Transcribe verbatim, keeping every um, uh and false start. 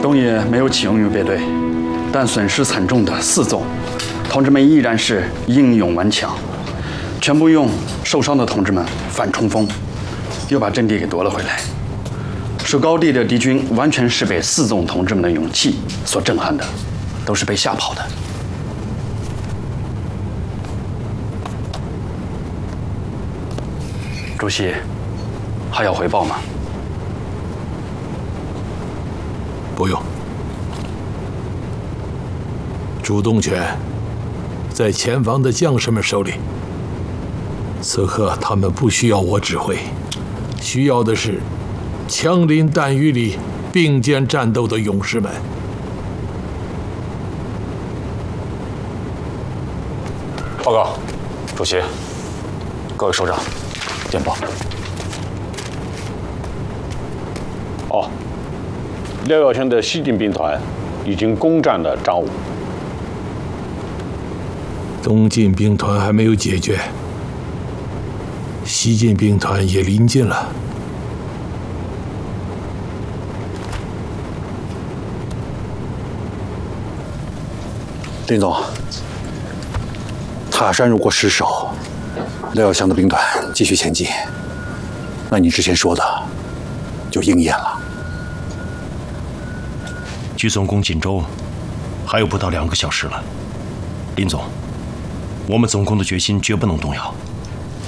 东野没有启用预备队，但损失惨重的四纵，同志们依然是英勇顽强，全部用受伤的同志们反冲锋，又把阵地给夺了回来。守高地的敌军完全是被四纵同志们的勇气所震撼的，都是被吓跑的。主席，还要回报吗？ 不用。主动权在前方的将士们手里。此刻他们不需要我指挥，需要的是枪林弹雨里并肩战斗的勇士们。 报告，主席，各位首长，电报。哦，廖耀强的西进兵团已经攻占了彰武。 东进兵团还没有解决，西进兵团也临近了。 林总，塔山如果失守，廖耀湘的兵团继续前进，那你之前说的就应验了。 距总攻锦州还有不到两个小时了，林总，我们总攻的决心绝不能动摇。